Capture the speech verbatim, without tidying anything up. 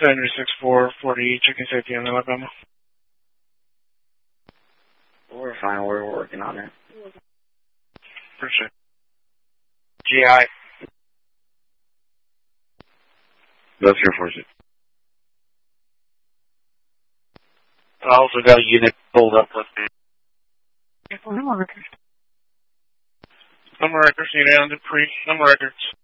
Thunder six four forty, checking safety on Alabama. We're fine, we're working on it. Appreciate it. G I. Those Air Forces. I also got a unit pulled up with me. Number records. Number records, need on Dupree. Number records.